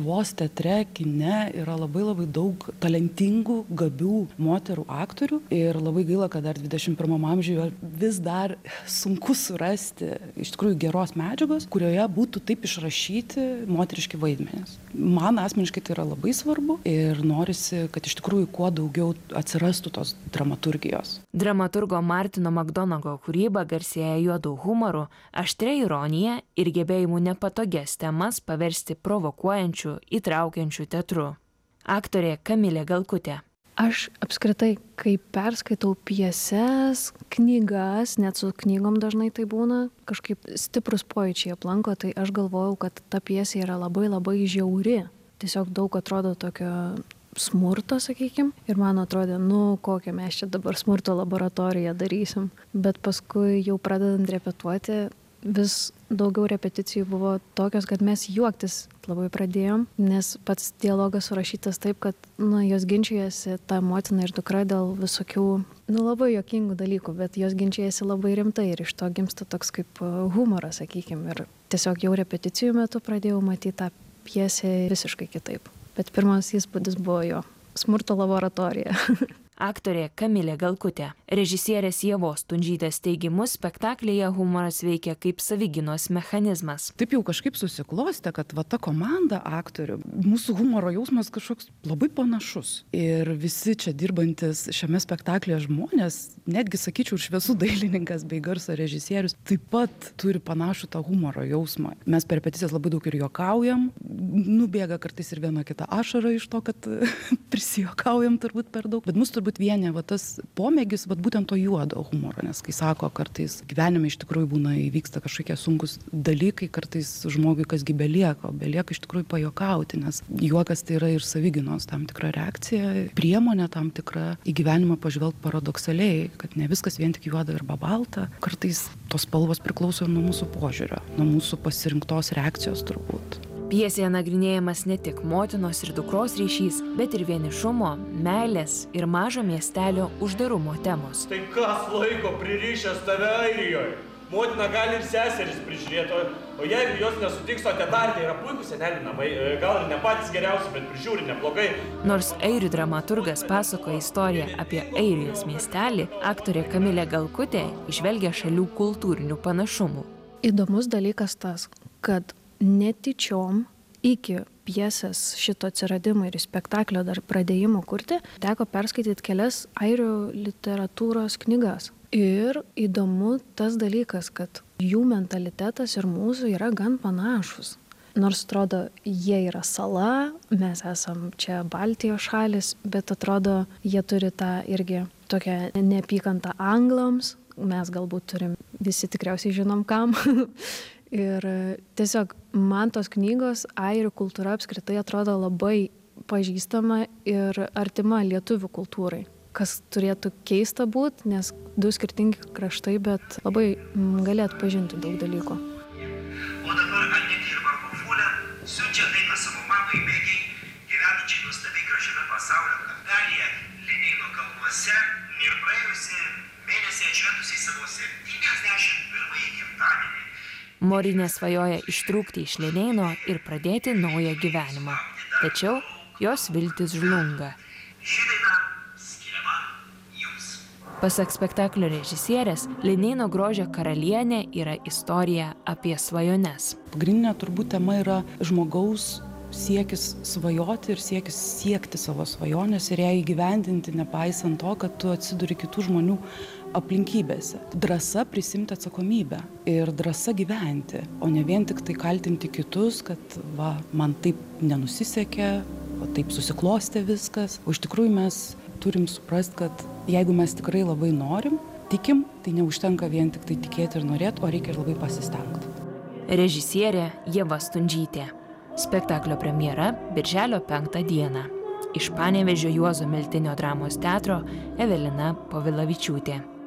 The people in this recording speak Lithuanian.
Lietuvos teatre, kine yra labai labai daug talentingų, gabių moterų aktorių ir labai gaila, kad dar 21 amžiuje vis dar sunku surasti iš tikrųjų geros medžiagos, kurioje būtų taip išrašyti moteriški vaidmenys. Man asmeniškai tai yra labai svarbu ir norisi, kad iš tikrųjų kuo daugiau atsirastų tos dramaturgijos. Dramaturgo Martino Makdonago kūryba garsėja juodu humoru, aštria ironija ir gebėjimu nepatogias temas paversti provokuojančiu, įtraukiančiu teatru. Aktorė Kamilė Galkutė. Aš apskritai, kai perskaitau pjeses, knygas, net su knygom dažnai tai būna, kažkaip stiprus pojūčiai aplanko, tai aš galvojau, kad ta pjesė yra labai labai žiauri. Tiesiog daug atrodo tokio smurto, sakykime, ir man atrodė, kokią mes čia dabar smurto laboratoriją darysim. Bet paskui jau pradedant repetuoti, vis daugiau repeticijų buvo tokios, kad mes juoktis labai pradėjom, nes pats dialogas surašytas taip, kad jos ginčijasi ta motina ir dukra dėl visokių, labai juokingų dalykų, bet jos ginčijasi labai rimtai ir iš to gimsta toks kaip humoras, sakykime. Ir tiesiog jau repeticijų metu pradėjau matyti tą pjesę visiškai kitaip. Bet pirmas įspūdis buvo jo smurto laboratorija. Aktorė Kamilė Galkutė. Režisierės Ievos Stundžytės teigimu, spektaklyje humoras veikia kaip savigynos mechanizmas. Taip jau kažkaip susiklostė, kad ta komanda aktorių, mūsų humoro jausmas kažkoks labai panašus. Ir visi čia dirbantis šiame spektaklyje žmonės, netgi sakyčiau, ir šviesų dailininkas bei garso režisierius, taip pat turi panašų tą humoro jausmą. Mes per repeticijas labai daug ir juokaujam, nubėga kartais ir viena kita ašara iš to, kad prisijuokaujam turbūt per daug, bet mus turbūt vienė tas pomėgis būtent to juodo humoro, nes kai sako, kartais gyvenime iš tikrųjų būna įvyksta kažkokie sunkus dalykai, kartais žmogui kasgi belieka iš tikrųjų pajuokauti, nes juokas tai yra ir savigynos tam tikra reakcija, priemonė tam tikra į gyvenimą pažvelgti paradoksaliai, kad ne viskas vien tik juoda arba balta, kartais tos spalvos priklauso nuo mūsų požiūrio, nuo mūsų pasirinktos reakcijos turbūt. Pjesėje nagrinėjamas ne tik motinos ir dukros ryšys, bet ir vienišumo, meilės ir mažo miestelio uždarumo temos. Tai kas laiko pririšęs tave Airijoje? Motina gali ir seseris prižiūrėti, o jeigu jos nesutiks, o tetartė yra puikūs senelių namai, gal ir ne patys geriausi, bet prižiūri neblogai. Nors airių dramaturgas pasakoja istoriją apie Airijos miestelį, aktorė Kamilė Galkutė įžvelgia šalių kultūrinių panašumų. Įdomus dalykas tas, kad netyčiom iki pjesės šito atsiradimo ir spektaklio dar pradėjimo kurti, teko perskaityti kelias airių literatūros knygas. Ir įdomu tas dalykas, kad jų mentalitetas ir mūsų yra gan panašus. Nors atrodo, jie yra sala, mes esam čia Baltijos šalis, bet atrodo, jie turi tą irgi tokią neapykantą anglams. Mes galbūt turim, visi tikriausiai žinom kam. Ir tiesiog man tos knygos, airių kultūra apskritai atrodo labai pažįstama ir artima lietuvių kultūrai. Kas turėtų keista būt, nes du skirtingi kraštai, bet labai gali atpažinti daug dalykų. O dabar Anė dirba Fulė, siunčia dainą savo mamai Megei, gyvenančiai nuostabiai gražiame pasaulio kampelyje, Linėno kalnuose ir praėjusį mėnesį atšventusiai savo 71-ąjį gimtadienį. Morinė svajoja ištrūkti iš Linėno ir pradėti naują gyvenimą. Tačiau jos viltis žlunga. Ši daina skiriama jums. Pasak spektaklio režisierės, Linėno grožio karalienė yra istorija apie svajones. Pagrindinė turbūt tema yra žmogaus siekis svajoti ir siekis siekti savo svajonės ir ją įgyvendinti, nepaisant to, kad tu atsiduri kitų žmonių aplinkybėse. Drąsa prisimti atsakomybę ir drąsa gyventi, o ne vien tik tai kaltinti kitus, kad man taip nenusisekė, o taip susiklostė viskas. O iš tikrųjų mes turim suprasti, kad jeigu mes tikrai labai norim, tikim, tai neužtenka vien tik tai tikėti ir norėti, o reikia ir labai pasistengti. Režisierė Ieva Stundžytė. Spektaklio premjera birželio 5 dieną. Iš Panevėžio Juozo Miltinio dramos teatro Evelina Povilavičiūtė.